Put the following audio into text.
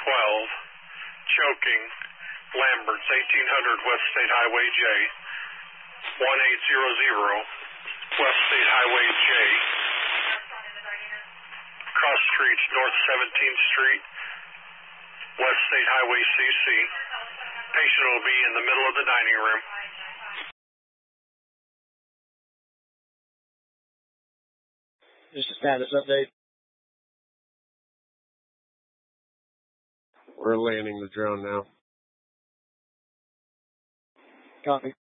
choking, Lambert's 1800 West State Highway J, 1800 West State Highway J, cross streets North 17th Street, West State Highway CC. Patient will be in the middle of the dining room. Just a status update. We're landing the drone now. Copy.